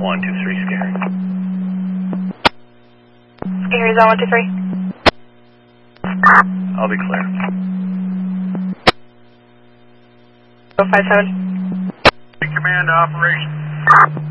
123 Scary. Scary Zone 123. I'll be clear. 057. Command to operation.